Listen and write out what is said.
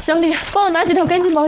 小李，帮我拿几条干净毛